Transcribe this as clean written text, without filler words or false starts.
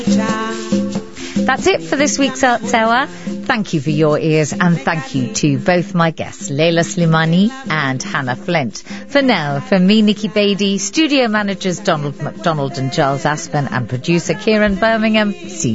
That's it for this week's Arts Hour. Thank you for your ears, and thank you to both my guests, Leila Slimani and Hannah Flint. For now, from me, Nikki Beattie, studio managers Donald McDonald and Giles Aspen, and producer Kieran Birmingham, see